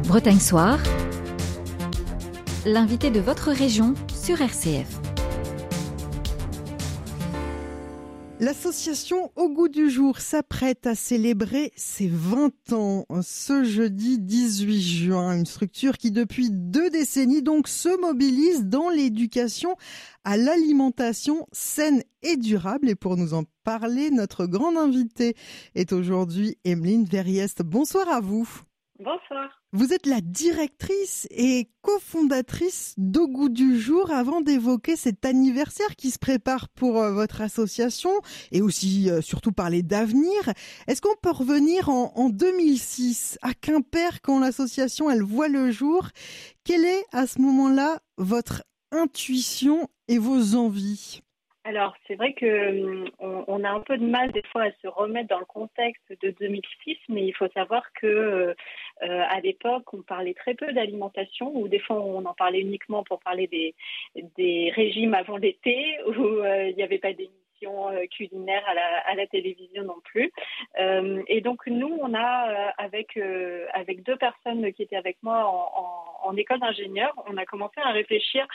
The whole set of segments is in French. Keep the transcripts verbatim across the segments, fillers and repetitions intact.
Bretagne Soir, l'invité de votre région sur R C F. L'association Au Goût du Jour s'apprête à célébrer ses vingt ans ce jeudi dix-huit juin. Une structure qui depuis deux décennies donc se mobilise dans l'éducation à l'alimentation saine et durable. Et pour nous en parler, notre grande invitée est aujourd'hui Emeline Verriest. Bonsoir à vous. Bonsoir. Vous êtes la directrice et cofondatrice d'Au Goût du Jour. Avant d'évoquer cet anniversaire qui se prépare pour euh, votre association et aussi euh, surtout parler d'avenir, est-ce qu'on peut revenir en, en deux mille six à Quimper quand l'association elle voit le jour? Quelle est à ce moment-là votre intuition et vos envies? Alors, c'est vrai que on, on a un peu de mal des fois à se remettre dans le contexte de deux mille six, mais il faut savoir que euh, à l'époque, on parlait très peu d'alimentation, ou des fois on en parlait uniquement pour parler des, des régimes avant l'été, où euh, il n'y avait pas d'émission culinaire à la, à la télévision non plus. Euh, et donc nous, on a euh, avec euh, avec deux personnes qui étaient avec moi en, en, en école d'ingénieur, on a commencé à réfléchir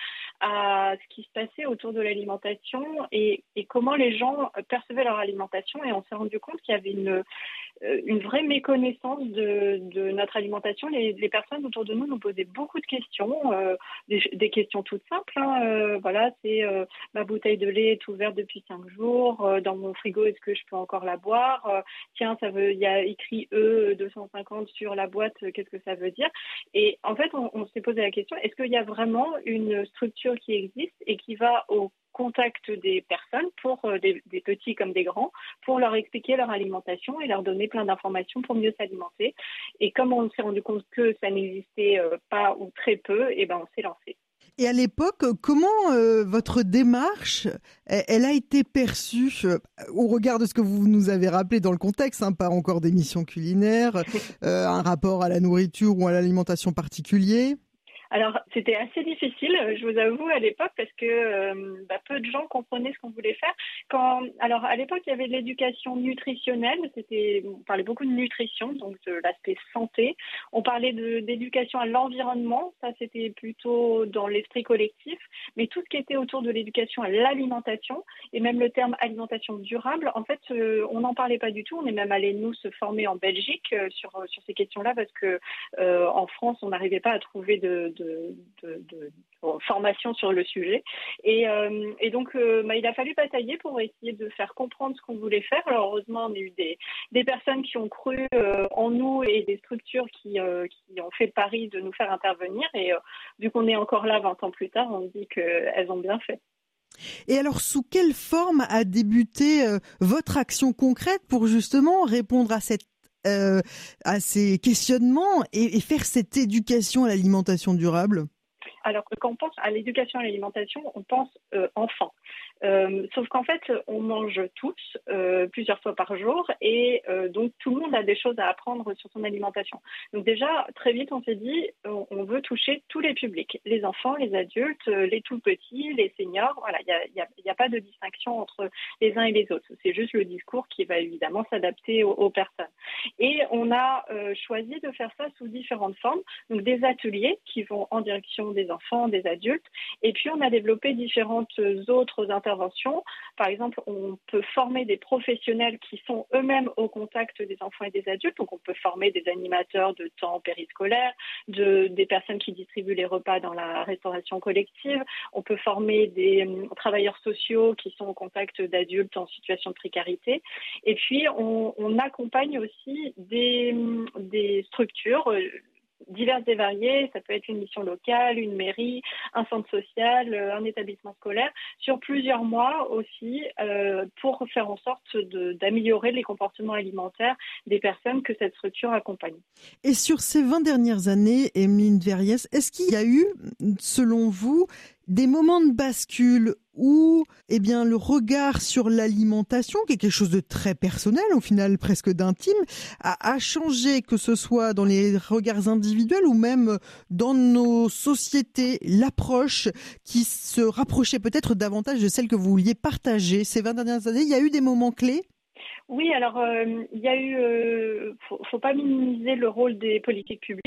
à ce qui se passait autour de l'alimentation et, et comment les gens percevaient leur alimentation, et on s'est rendu compte qu'il y avait une une vraie méconnaissance de, de notre alimentation. Les, les personnes autour de nous nous posaient beaucoup de questions, euh, des, des questions toutes simples. Hein, euh, voilà, c'est euh, ma bouteille de lait est ouverte depuis cinq jours. Euh, dans mon frigo, est-ce que je peux encore la boire? euh, Tiens, ça veut, il y a écrit E deux cent cinquante sur la boîte. Qu'est-ce que ça veut dire? Et en fait, on, on s'est posé la question, est-ce qu'il y a vraiment une structure qui existe et qui va au contact des personnes, pour euh, des, des petits comme des grands, pour leur expliquer leur alimentation et leur donner plein d'informations pour mieux s'alimenter. Et comme on s'est rendu compte que ça n'existait euh, pas ou très peu, et ben on s'est lancé. Et à l'époque, comment euh, votre démarche, elle, elle a été perçue euh, au regard de ce que vous nous avez rappelé dans le contexte, hein, pas encore d'émissions culinaires, euh, un rapport à la nourriture ou à l'alimentation particulier? Alors, c'était assez difficile, je vous avoue, à l'époque, parce que euh, bah, peu de gens comprenaient ce qu'on voulait faire. Quand, alors, à l'époque, il y avait de l'éducation nutritionnelle. C'était, on parlait beaucoup de nutrition, donc de l'aspect santé. On parlait de, d'éducation à l'environnement. Ça, c'était plutôt dans l'esprit collectif. Mais tout ce qui était autour de l'éducation à l'alimentation, et même le terme alimentation durable, en fait, euh, on n'en parlait pas du tout. On est même allé, nous, se former en Belgique euh, sur, sur ces questions-là, parce que euh, en France, on n'arrivait pas à trouver de De, de, de, de formation sur le sujet. Et, euh, et donc, euh, bah, il a fallu batailler pour essayer de faire comprendre ce qu'on voulait faire. Alors, heureusement, on a eu des, des personnes qui ont cru euh, en nous et des structures qui, euh, qui ont fait le pari de nous faire intervenir. Et euh, vu qu'on est encore là vingt ans plus tard, on se dit qu'elles ont bien fait. Et alors, sous quelle forme a débuté euh, votre action concrète pour justement répondre à cette Euh, à ces questionnements et, et faire cette éducation à l'alimentation durable? Alors, quand on pense à l'éducation à l'alimentation, on pense euh, enfant. Euh, sauf qu'en fait, on mange tous euh, plusieurs fois par jour, et euh, donc tout le monde a des choses à apprendre sur son alimentation. Donc déjà, très vite, on s'est dit, on, on veut toucher tous les publics, les enfants, les adultes, les tout petits, les seniors. Voilà, il y a, y a, y a pas de distinction entre les uns et les autres. C'est juste le discours qui va évidemment s'adapter aux, aux personnes. Et on a euh, choisi de faire ça sous différentes formes. Donc des ateliers qui vont en direction des enfants, des adultes, et puis on a développé différentes autres interventions. Par exemple, on peut former des professionnels qui sont eux-mêmes au contact des enfants et des adultes. Donc on peut former des animateurs de temps périscolaire, de, des personnes qui distribuent les repas dans la restauration collective. On peut former des euh, travailleurs sociaux qui sont au contact d'adultes en situation de précarité. Et puis on, on accompagne aussi des, des structures euh, diverses et variées. Ça peut être une mission locale, une mairie, un centre social, un établissement scolaire, sur plusieurs mois aussi, euh, pour faire en sorte de, d'améliorer les comportements alimentaires des personnes que cette structure accompagne. Et sur ces vingt dernières années, Emeline Verriest, est-ce qu'il y a eu, selon vous, des moments de bascule où eh bien, le regard sur l'alimentation, qui est quelque chose de très personnel, au final presque d'intime, a, a changé, que ce soit dans les regards individuels ou même dans nos sociétés, l'approche qui se rapprochait peut-être davantage de celle que vous vouliez partager ces vingt dernières années? Il y a eu des moments clés? Oui, alors euh, il y a eu, euh, faut, faut pas minimiser le rôle des politiques publiques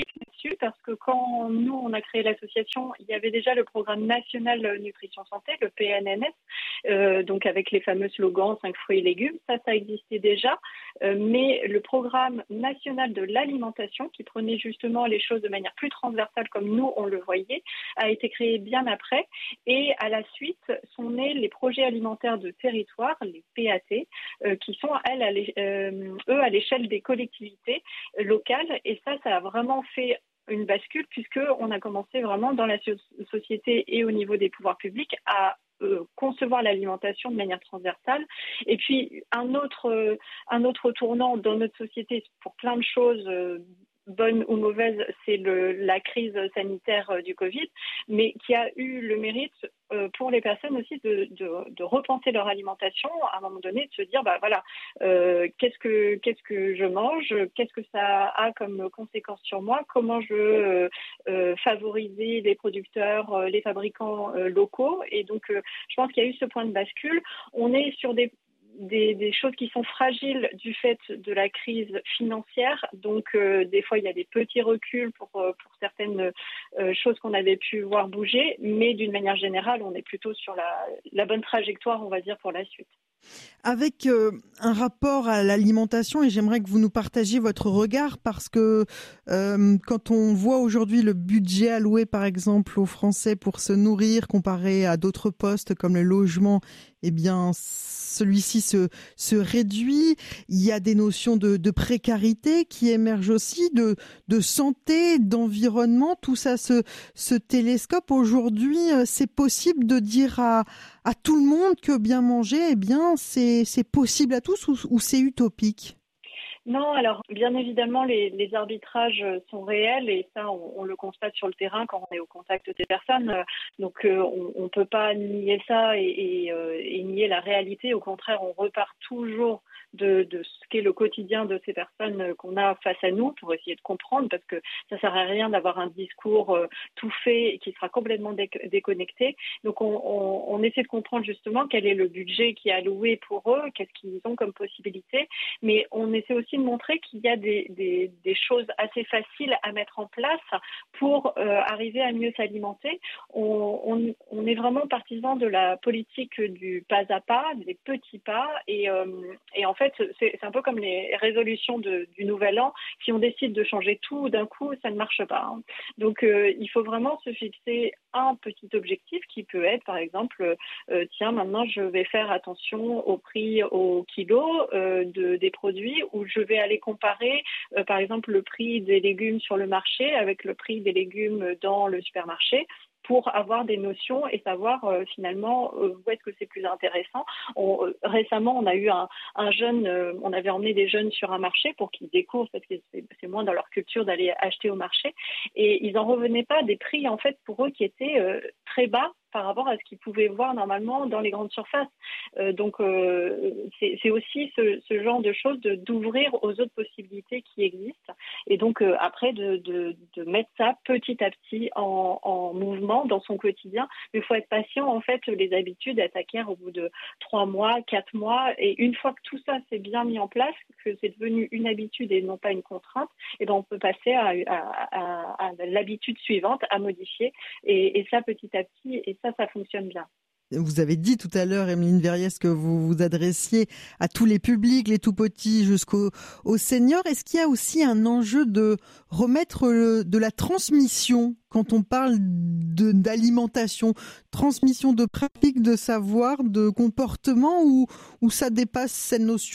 là-dessus parce que quand nous, on a créé l'association, il y avait déjà le programme national nutrition santé, le P N N S, euh, donc avec les fameux slogans cinq fruits et légumes. Ça, ça existait déjà. Euh, mais le programme national de l'alimentation, qui prenait justement les choses de manière plus transversale comme nous, on le voyait, a été créé bien après. Et à la suite sont nés les projets alimentaires de territoire, les P A T, euh, qui sont, elles, à euh, eux, à l'échelle des collectivités locales. Et ça, ça a vraiment fait une bascule puisqu'on a commencé vraiment dans la société et au niveau des pouvoirs publics à euh, concevoir l'alimentation de manière transversale. Et puis, un autre, euh, un autre tournant dans notre société pour plein de choses euh, bonne ou mauvaise, c'est le, la crise sanitaire euh, du Covid, mais qui a eu le mérite euh, pour les personnes aussi de, de, de repenser leur alimentation, à un moment donné, de se dire, bah voilà, euh, qu'est-ce que qu'est-ce que je mange, qu'est-ce que ça a comme conséquence sur moi, comment je veux euh, favoriser les producteurs, euh, les fabricants euh, locaux, et donc euh, je pense qu'il y a eu ce point de bascule. On est sur des Des, des choses qui sont fragiles du fait de la crise financière. Donc, euh, des fois, il y a des petits reculs pour, pour certaines euh, choses qu'on avait pu voir bouger. Mais d'une manière générale, on est plutôt sur la, la bonne trajectoire, on va dire, pour la suite. Avec euh, un rapport à l'alimentation, et j'aimerais que vous nous partagiez votre regard, parce que euh, quand on voit aujourd'hui le budget alloué, par exemple, aux Français pour se nourrir, comparé à d'autres postes comme le logement, eh bien, celui-ci se, se réduit. Il y a des notions de, de précarité qui émergent aussi, de, de santé, d'environnement. Tout ça se, se télescope. Aujourd'hui, c'est possible de dire à, à tout le monde que bien manger, eh bien, c'est, c'est possible à tous, ou, ou c'est utopique? Non, alors bien évidemment, les, les arbitrages sont réels et ça, on, on le constate sur le terrain quand on est au contact des personnes. Donc, euh, on ne peut pas nier ça et, et, euh, et nier la réalité. Au contraire, on repart toujours de, de ce qu'est le quotidien de ces personnes qu'on a face à nous pour essayer de comprendre, parce que ça sert à rien d'avoir un discours euh, tout fait qui sera complètement dé- déconnecté. Donc, on, on, on essaie de comprendre justement quel est le budget qui est alloué pour eux, qu'est-ce qu'ils ont comme possibilité, mais on essaie aussi de montrer qu'il y a des, des, des choses assez faciles à mettre en place pour euh, arriver à mieux s'alimenter. On, on, on est vraiment partisan de la politique du pas à pas, des petits pas, et, euh, et en fait, c'est, c'est un peu comme les résolutions de, du Nouvel An. Si on décide de changer tout d'un coup, ça ne marche pas. Hein. Donc, euh, il faut vraiment se fixer un petit objectif qui peut être, par exemple, euh, tiens, maintenant, je vais faire attention au prix au kilo euh, de, des produits, ou je vais aller comparer, euh, par exemple, le prix des légumes sur le marché avec le prix des légumes dans le supermarché, pour avoir des notions et savoir euh, finalement euh, où est-ce que c'est plus intéressant. On, euh, récemment, on a eu un, un jeune, euh, on avait emmené des jeunes sur un marché pour qu'ils découvrent, parce que c'est, c'est moins dans leur culture d'aller acheter au marché, et ils n'en revenaient pas des prix en fait pour eux qui étaient euh, très bas par rapport à ce qu'ils pouvaient voir normalement dans les grandes surfaces. Euh, donc, euh, c'est, c'est aussi ce, ce genre de choses, de, d'ouvrir aux autres possibilités qui existent. Et donc, euh, après, de, de, de mettre ça petit à petit en, en mouvement dans son quotidien. Mais il faut être patient. En fait, les habitudes, elles s'acquièrent au bout de trois mois, quatre mois. Et une fois que tout ça s'est bien mis en place, que c'est devenu une habitude et non pas une contrainte, et ben on peut passer à, à, à, à l'habitude suivante, à modifier. Et, et ça, petit à petit, et ça, ça fonctionne bien. Vous avez dit tout à l'heure, Emeline Verriès, que vous vous adressiez à tous les publics, les tout petits jusqu'aux aux seniors. Est-ce qu'il y a aussi un enjeu de remettre le, de la transmission quand on parle de, d'alimentation, transmission de pratiques, de savoir, de comportement, ou, ou ça dépasse cette notion ?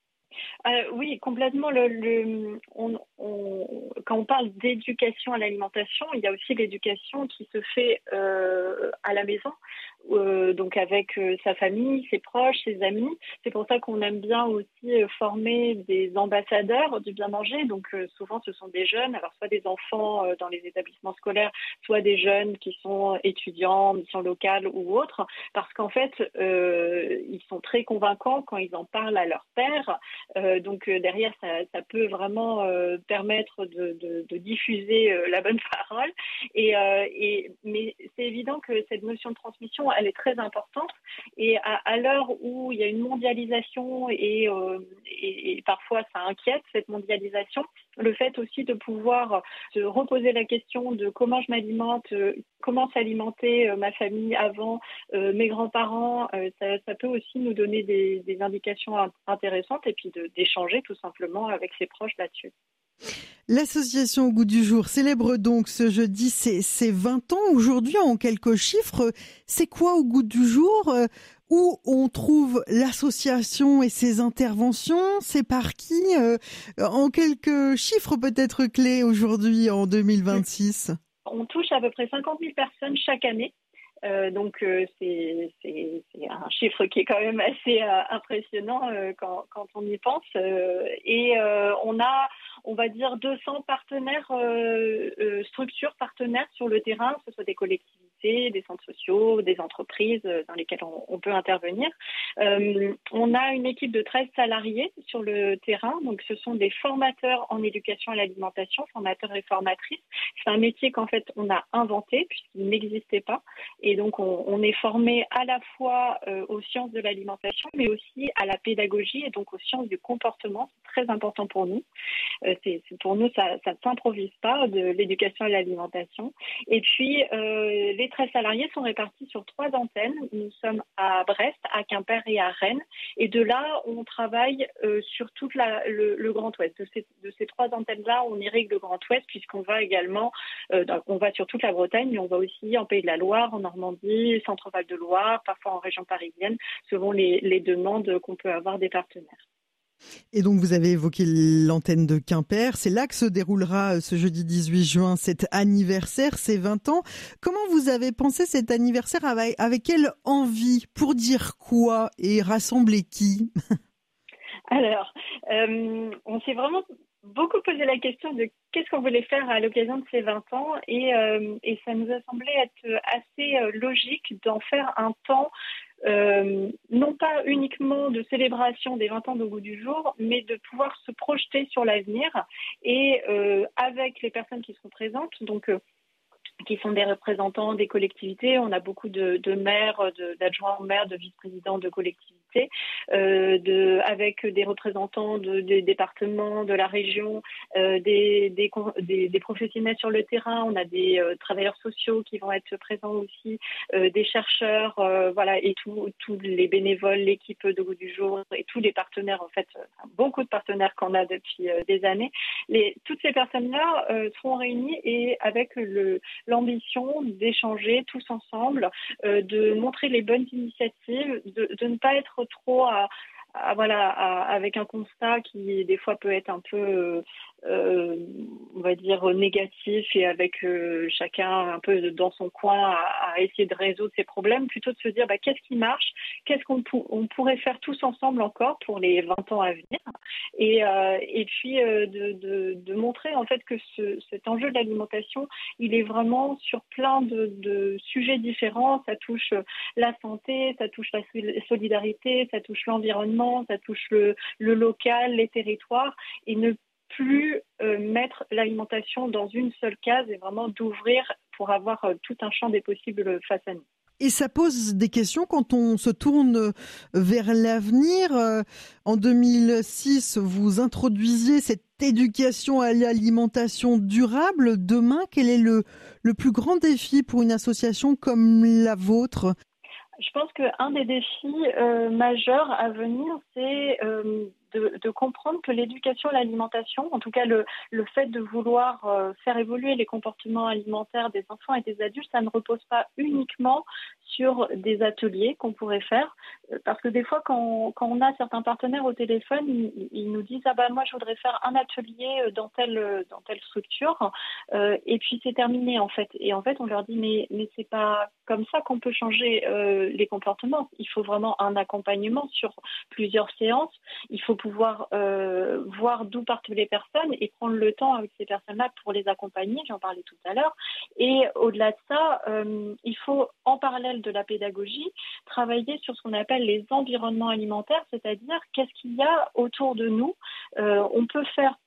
Euh, oui, complètement. Le, le, on, on, quand on parle d'éducation à l'alimentation, il y a aussi l'éducation qui se fait euh, à la maison, euh, donc avec euh, sa famille, ses proches, ses amis. C'est pour ça qu'on aime bien aussi euh, former des ambassadeurs du bien manger. Donc euh, souvent, ce sont des jeunes, alors soit des enfants euh, dans les établissements scolaires, soit des jeunes qui sont étudiants, mission locale ou autres, parce qu'en fait, euh, ils sont très convaincants quand ils en parlent à leur père. Euh, donc euh, derrière, ça, ça peut vraiment euh, permettre de, de, de diffuser euh, la bonne parole. Et, euh, et, mais c'est évident que cette notion de transmission, elle est très importante. Et à, à l'heure où il y a une mondialisation et, euh, et, et parfois ça inquiète, cette mondialisation, le fait aussi de pouvoir se reposer la question de comment je m'alimente, euh, comment s'alimenter euh, ma famille avant, euh, mes grands-parents, euh, ça, ça peut aussi nous donner des, des indications intéressantes et puis de, d'échanger tout simplement avec ses proches là-dessus. L'association Au Goût du Jour célèbre donc ce jeudi ses, ses vingt ans. Aujourd'hui, en quelques chiffres, c'est quoi Au Goût du Jour ? euh, Où on trouve l'association et ses interventions ? C'est par qui ? euh, En quelques chiffres peut-être clés aujourd'hui en deux mille vingt-six. On touche à peu près cinquante mille personnes chaque année. Euh, donc euh, c'est, c'est, c'est un chiffre qui est quand même assez euh, impressionnant euh, quand, quand on y pense. Euh, et euh, on a, on va dire, deux cents partenaires, euh, euh, structures partenaires sur le terrain, que ce soit des collectivités, des centres sociaux, des entreprises euh, dans lesquelles on, on peut intervenir. Euh, on a une équipe de treize salariés sur le terrain. Donc ce sont des formateurs en éducation à l'alimentation, formateurs et formatrices. C'est un métier qu'en fait on a inventé puisqu'il n'existait pas. Et donc, on, on est formé à la fois euh, aux sciences de l'alimentation, mais aussi à la pédagogie et donc aux sciences du comportement. C'est très important pour nous. Euh, c'est, c'est pour nous, ça ne s'improvise pas, de l'éducation à l'alimentation. Et puis, euh, les treize salariés sont répartis sur trois antennes. Nous sommes à Brest, à Quimper et à Rennes. Et de là, on travaille euh, sur tout le, le Grand Ouest. De ces, de ces trois antennes-là, on irrigue le Grand Ouest, puisqu'on va également, euh, donc on va sur toute la Bretagne, mais on va aussi en Pays de la Loire, en Normandie, Centre-Val de Loire, parfois en région parisienne, selon les, les demandes qu'on peut avoir des partenaires. Et donc vous avez évoqué l'antenne de Quimper, c'est là que se déroulera ce jeudi dix-huit juin cet anniversaire, ses vingt ans. Comment vous avez pensé cet anniversaire, avec, avec quelle envie, pour dire quoi et rassembler qui ? Alors, euh, on s'est vraiment beaucoup posé la question de qu'est-ce qu'on voulait faire à l'occasion de ces vingt ans et, euh, et ça nous a semblé être assez euh, logique d'en faire un temps euh, non pas uniquement de célébration des vingt ans d'Au Goût du Jour, mais de pouvoir se projeter sur l'avenir et euh, avec les personnes qui seront présentes, donc euh, qui sont des représentants des collectivités. On a beaucoup de, de maires, de, d'adjoints au maire, de vice-présidents de collectivités, euh, de, avec des représentants de, des départements, de la région, euh, des, des, des, des professionnels sur le terrain. On a des euh, travailleurs sociaux qui vont être présents aussi, euh, des chercheurs, euh, voilà, et tous les bénévoles, l'équipe d'Au Goût du Jour et tous les partenaires, en fait, beaucoup de partenaires qu'on a depuis euh, des années. Les, toutes ces personnes-là euh, seront réunies et avec le l'ambition d'échanger tous ensemble, euh, de montrer les bonnes initiatives, de, de ne pas être trop à, à, voilà, à, avec un constat qui des fois peut être un peu, euh, on va dire, négatif et avec euh, chacun un peu dans son coin à, à essayer de résoudre ses problèmes, plutôt de se dire bah, qu'est-ce qui marche, qu'est-ce qu'on pour, on pourrait faire tous ensemble encore pour les vingt ans à venir, et, euh, et puis euh, de, de, de montrer en fait que ce, cet enjeu de l'alimentation, il est vraiment sur plein de, de sujets différents. Ça touche la santé, ça touche la solidarité, ça touche l'environnement, ça touche le, le local, les territoires, et ne plus euh, mettre l'alimentation dans une seule case et vraiment d'ouvrir pour avoir euh, tout un champ des possibles face à nous. Et ça pose des questions quand on se tourne vers l'avenir. En deux mille six, vous introduisiez cette éducation à l'alimentation durable. Demain, quel est le, le plus grand défi pour une association comme la vôtre ? Je pense qu'un des défis euh, majeurs à venir, c'est euh, de, de comprendre que l'éducation à l'alimentation, en tout cas le, le fait de vouloir euh, faire évoluer les comportements alimentaires des enfants et des adultes, ça ne repose pas uniquement sur des ateliers qu'on pourrait faire. Parce que des fois, quand, quand on a certains partenaires au téléphone, ils, ils nous disent « Ah ben moi, je voudrais faire un atelier dans telle, dans telle structure. Euh, » Et puis, c'est terminé, en fait. Et en fait, on leur dit « Mais, mais c'est pas comme ça qu'on peut changer euh, les comportements. Il faut vraiment un accompagnement sur plusieurs séances. Il faut pouvoir euh, voir d'où partent les personnes et prendre le temps avec ces personnes-là pour les accompagner. J'en parlais tout à l'heure. Et au-delà de ça, euh, il faut, en parallèle de la pédagogie, travailler sur ce qu'on appelle les environnements alimentaires, c'est-à-dire qu'est-ce qu'il y a autour de nous. Euh, on peut faire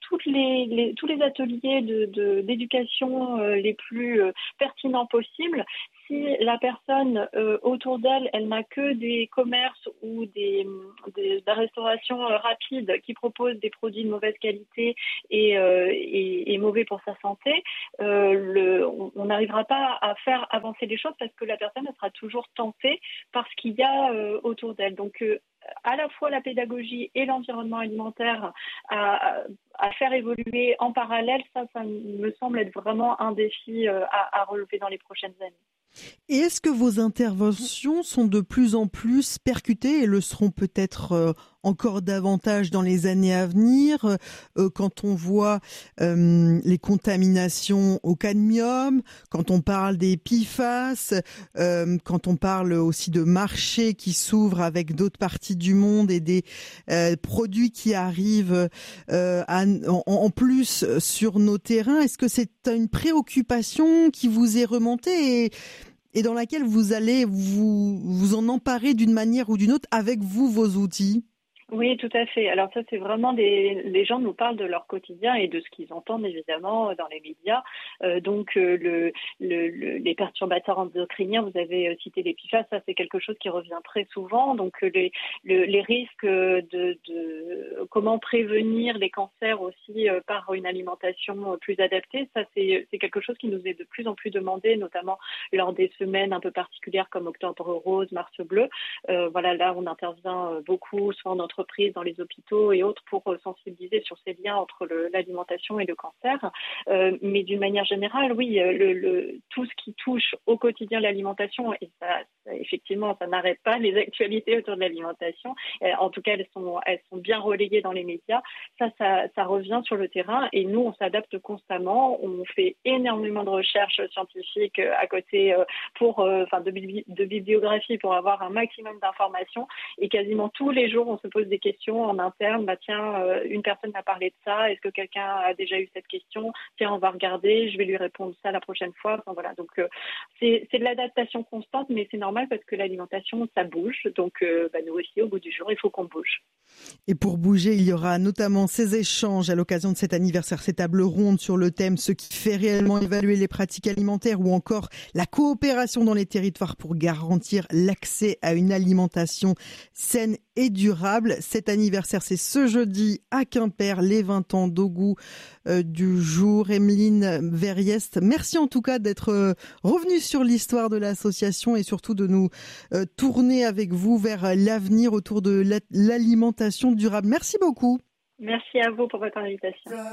toutes les, les, tous les ateliers de, de, d'éducation euh, les plus euh, pertinents possibles. Si la personne euh, autour d'elle, elle n'a que des commerces ou des, des, de la restauration euh, rapide qui proposent des produits de mauvaise qualité et, euh, et, et mauvais pour sa santé, euh, le, on n'arrivera pas à faire avancer les choses parce que la personne elle sera toujours tentée par ce qu'il y a euh, autour d'elle. Donc, euh, à la fois la pédagogie et l'environnement alimentaire à, à faire évoluer en parallèle, ça, ça me semble être vraiment un défi euh, à, à relever dans les prochaines années. Et est-ce que vos interventions sont de plus en plus percutées et le seront peut-être euh, encore davantage dans les années à venir euh, quand on voit euh, les contaminations au cadmium, quand on parle des P F A S, euh, quand on parle aussi de marchés qui s'ouvrent avec d'autres parties du monde et des euh, produits qui arrivent euh, à, en, en plus sur nos terrains. Est-ce que c'est une préoccupation qui vous est remontée et et dans laquelle vous allez vous, vous en emparer d'une manière ou d'une autre avec vous, vos outils? Oui, tout à fait. Alors ça, c'est vraiment des. Les gens nous parlent de leur quotidien et de ce qu'ils entendent évidemment dans les médias. Euh, donc euh, le, le, le, les perturbateurs endocriniens, vous avez cité les P F A S, ça c'est quelque chose qui revient très souvent. Donc les, le, les risques de, de comment prévenir les cancers aussi euh, par une alimentation plus adaptée, ça c'est, c'est quelque chose qui nous est de plus en plus demandé, notamment lors des semaines un peu particulières comme Octobre Rose, Mars Bleu. Euh, voilà, là on intervient beaucoup, soit en entreprise, dans les hôpitaux et autres pour sensibiliser sur ces liens entre le, l'alimentation et le cancer. Euh, mais d'une manière générale, oui, le, le, tout ce qui touche au quotidien l'alimentation, et ça, ça, effectivement, ça n'arrête pas les actualités autour de l'alimentation. Euh, en tout cas, elles sont, elles sont bien relayées dans les médias. Ça, ça, ça revient sur le terrain et nous, on s'adapte constamment. On fait énormément de recherches scientifiques à côté pour, enfin, de, de bibliographie pour avoir un maximum d'informations. Et quasiment tous les jours, on se pose des questions en interne. Bah tiens, euh, une personne m'a parlé de ça. Est-ce que quelqu'un a déjà eu cette question? Tiens, on va regarder. Je vais lui répondre ça la prochaine fois. Enfin, voilà. Donc euh, c'est, c'est de l'adaptation constante, mais c'est normal parce que l'alimentation ça bouge. Donc euh, bah, nous aussi, au bout du jour, il faut qu'on bouge. Et pour bouger, il y aura notamment ces échanges à l'occasion de cet anniversaire, ces tables rondes sur le thème ce qui fait réellement évaluer les pratiques alimentaires ou encore la coopération dans les territoires pour garantir l'accès à une alimentation saine et durable. Cet anniversaire, c'est ce jeudi à Quimper, les vingt ans d'Ogou euh, du jour. Emeline Verriest, merci en tout cas d'être euh, revenue sur l'histoire de l'association et surtout de nous euh, tourner avec vous vers l'avenir autour de la, l'alimentation durable. Merci beaucoup. Merci à vous pour votre invitation.